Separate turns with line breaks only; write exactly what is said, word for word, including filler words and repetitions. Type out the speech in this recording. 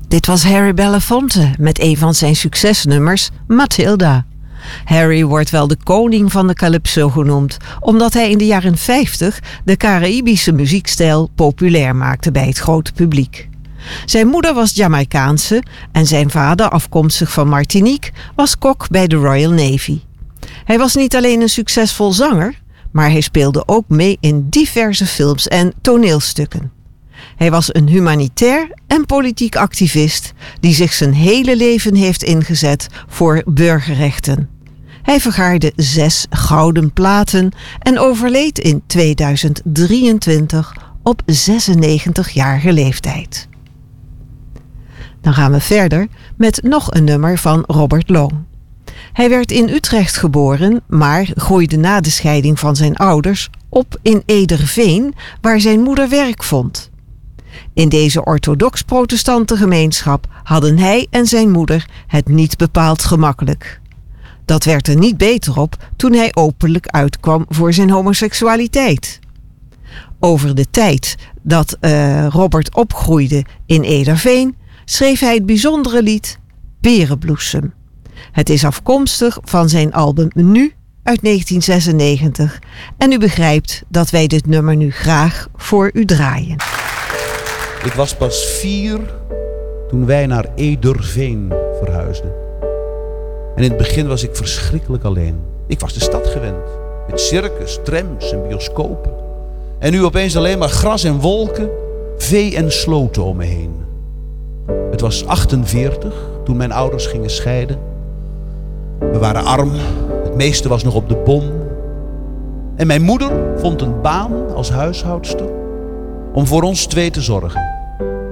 Dit was Harry Belafonte met een van zijn succesnummers, Matilda. Harry wordt wel de koning van de calypso genoemd, omdat hij in de jaren vijftig de Caraïbische muziekstijl populair maakte bij het grote publiek. Zijn moeder was Jamaicaanse en zijn vader, afkomstig van Martinique, was kok bij de Royal Navy. Hij was niet alleen een succesvol zanger, maar hij speelde ook mee in diverse films en toneelstukken. Hij was een humanitair en politiek activist die zich zijn hele leven heeft ingezet voor burgerrechten. Hij vergaarde zes gouden platen en overleed in tweeduizend drieëntwintig op zesennegentigjarige leeftijd. Dan gaan we verder met nog een nummer van Robert Long. Hij werd in Utrecht geboren, maar groeide na de scheiding van zijn ouders op in Ederveen, waar zijn moeder werk vond. In deze orthodox-protestante gemeenschap hadden hij en zijn moeder het niet bepaald gemakkelijk. Dat werd er niet beter op toen hij openlijk uitkwam voor zijn homoseksualiteit. Over de tijd dat uh, Robert opgroeide in Ederveen schreef hij het bijzondere lied Perenbloesem. Het is afkomstig van zijn album Nu uit negentien zesennegentig en u begrijpt dat wij dit nummer nu graag voor u draaien.
Ik was pas vier toen wij naar Ederveen verhuisden. En in het begin was ik verschrikkelijk alleen. Ik was de stad gewend, met circus, trams en bioscopen. En nu opeens alleen maar gras en wolken, vee en sloten om me heen. Het was achtenveertig toen mijn ouders gingen scheiden. We waren arm, het meeste was nog op de bon. En mijn moeder vond een baan als huishoudster om voor ons twee te zorgen.